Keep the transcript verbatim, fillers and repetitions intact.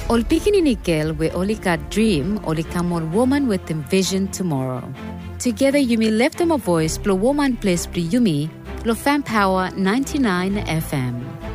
Ol pikininikil we only got dream, only come on woman with them vision tomorrow. Together you may lift them a voice, blow woman place pre yumi, blow fan power ninety-nine F M.